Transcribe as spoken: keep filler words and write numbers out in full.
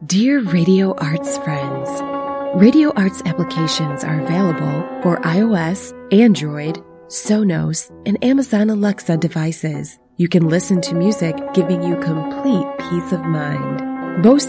Dear Radio Arts friends, Radio Arts applications are available for iOS, Android, Sonos, and Amazon Alexa devices. You can listen to music giving you complete peace of mind. Most